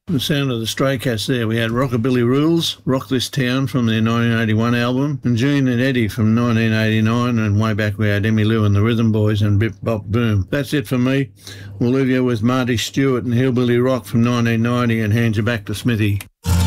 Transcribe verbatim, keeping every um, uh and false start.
The sound of the Stray Cats there. We had Rockabilly Rules, Rock This Town from their nineteen eighty-one album, and Gene and Eddie from nineteen eighty-nine, and way back we had Emmylou and the Rhythm Boys and Bip Bop Boom. That's it for me. We'll leave you with Marty Stewart and Hillbilly Rock from nineteen ninety and hand you back to Smithy.